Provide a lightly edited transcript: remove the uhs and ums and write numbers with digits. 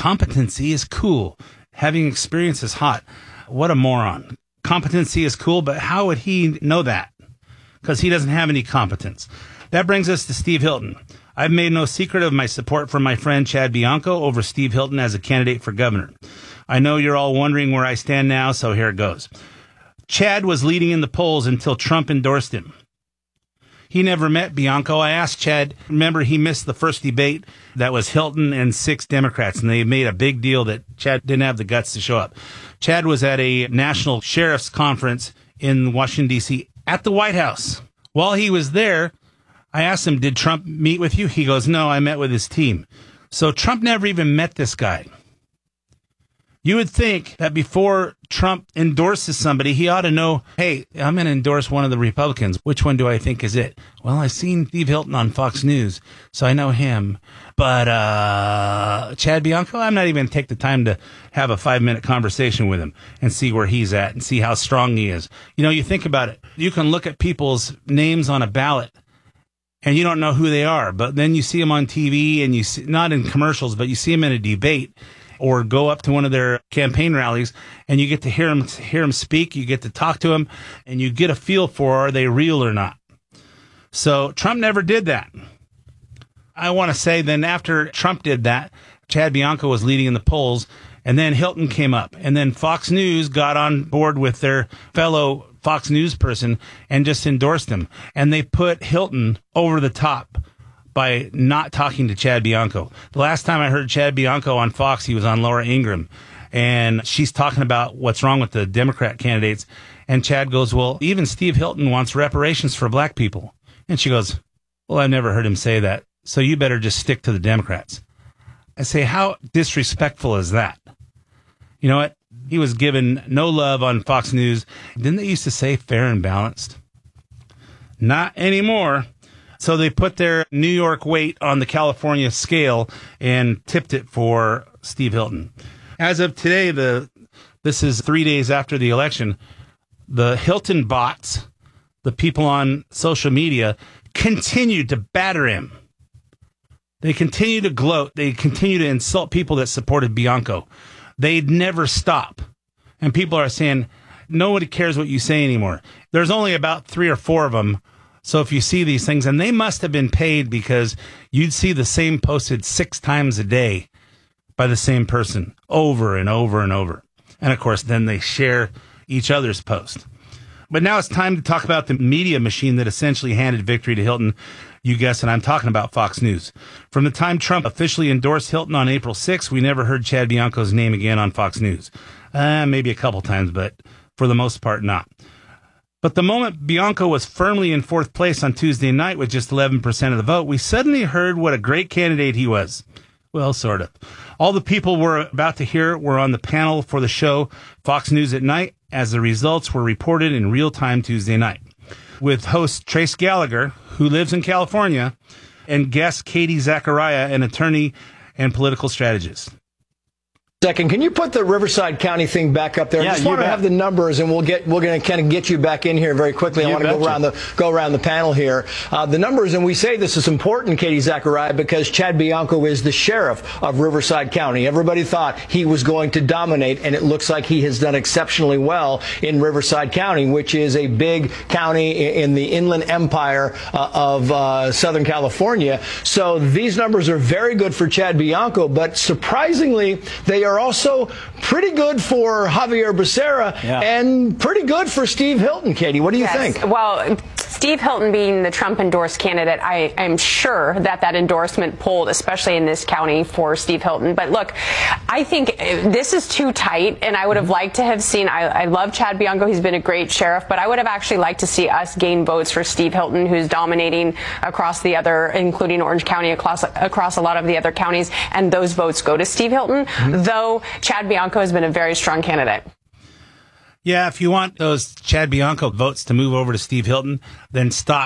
competency is cool. Having experience is hot. What a moron. Competency is cool, but how would he know that? Because he doesn't have any competence. That brings us to Steve Hilton. I've made no secret of my support for my friend Chad Bianco over Steve Hilton as a candidate for governor. I know you're all wondering where I stand now, so here it goes. Chad was leading in the polls until Trump endorsed him. He never met Bianco. I asked Chad, remember he missed the first debate that was Hilton and 6 Democrats, and they made a big deal that Chad didn't have the guts to show up. Chad was at a national sheriff's conference in Washington, D.C. at the White House. While he was there, I asked him, did Trump meet with you? He goes, no, I met with his team. So Trump never even met this guy. You would think that before Trump endorses somebody, he ought to know, hey, I'm going to endorse one of the Republicans. Which one do I think is it? Well, I've seen Steve Hilton on Fox News, so I know him. But Chad Bianco, I'm not even going to take the time to have a 5-minute conversation with him and see where he's at and see how strong he is. You know, you think about it. You can look at people's names on a ballot and you don't know who they are. But then you see them on TV and you see, not in commercials, but you see them in a debate or go up to one of their campaign rallies and you get to hear them speak, you get to talk to them, and you get a feel for are they real or not. So Trump never did that. I want to say then after Trump did that, Chad Bianco was leading in the polls, and then Hilton came up, and then Fox News got on board with their fellow Fox News person and just endorsed him. And they put Hilton over the top by not talking to Chad Bianco. The last time I heard Chad Bianco on Fox, he was on Laura Ingraham, and she's talking about what's wrong with the Democrat candidates. And Chad goes, well, even Steve Hilton wants reparations for black people. And she goes, well, I've never heard him say that, so you better just stick to the Democrats. I say, how disrespectful is that? You know what? He was given no love on Fox News. Didn't they used to say fair and balanced? Not anymore. So they put their New York weight on the California scale and tipped it for Steve Hilton. As of today, this is 3 days after the election, the Hilton bots, the people on social media, continue to batter him. They continue to gloat. They continue to insult people that supported Bianco. They'd never stop. And people are saying, nobody cares what you say anymore. There's only about 3 or 4 of them. So if you see these things, and they must have been paid because you'd see the same posted 6 times a day by the same person over and over and over. And of course, then they share each other's post. But now it's time to talk about the media machine that essentially handed victory to Hilton. You guessed it, I'm talking about Fox News. From the time Trump officially endorsed Hilton on April 6th, we never heard Chad Bianco's name again on Fox News. Maybe a couple times, but for the most part, not. But the moment Bianco was firmly in 4th place on Tuesday night with just 11% of the vote, we suddenly heard what a great candidate he was. Well, sort of. All the people we're about to hear were on the panel for the show Fox News at Night, as the results were reported in real time Tuesday night. With host Trace Gallagher, who lives in California, and guest Katie Zachariah, an attorney and political strategist. Second, can you put the Riverside County thing back up there? Yeah, I just want to have the numbers, and we're going to kind of get you back in here very quickly. I want to go around the panel here. The numbers, and we say this is important, Katie Zachariah, because Chad Bianco is the sheriff of Riverside County. Everybody thought he was going to dominate, and it looks like he has done exceptionally well in Riverside County, which is a big county in the Inland Empire of Southern California. So these numbers are very good for Chad Bianco, but surprisingly, they are also pretty good for Javier Becerra and pretty good for Steve Hilton. Katie, what do you think? Well, Steve Hilton being the Trump-endorsed candidate, I'm sure that endorsement pulled, especially in this county, for Steve Hilton. But look, I think this is too tight, and I would have liked to have seen, I love Chad Bianco, he's been a great sheriff, but I would have actually liked to see us gain votes for Steve Hilton, who's dominating across the other, including Orange County, across a lot of the other counties, and those votes go to Steve Hilton, though Chad Bianco has been a very strong candidate. Yeah, if you want those Chad Bianco votes to move over to Steve Hilton, then stop